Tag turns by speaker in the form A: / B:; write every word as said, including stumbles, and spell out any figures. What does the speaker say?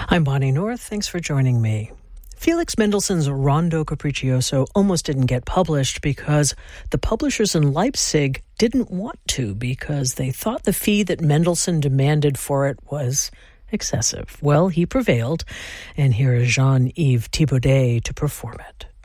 A: I'm Bonnie North. Thanks for joining me. Felix Mendelssohn's Rondo Capriccioso almost didn't get published because the publishers in Leipzig didn't want to because they thought the fee that Mendelssohn demanded for it was excessive. Well, he prevailed, and here is Jean-Yves Thibaudet to perform it.